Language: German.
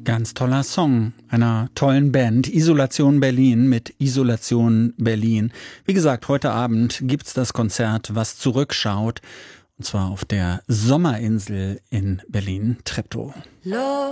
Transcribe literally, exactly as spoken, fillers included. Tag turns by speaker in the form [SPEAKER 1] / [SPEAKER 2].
[SPEAKER 1] Ganz toller Song einer tollen Band, Isolation Berlin mit Isolation Berlin. Wie gesagt, heute Abend gibt's das Konzert, was zurückschaut, und zwar auf der Sommerinsel in Berlin-Treptow.
[SPEAKER 2] Love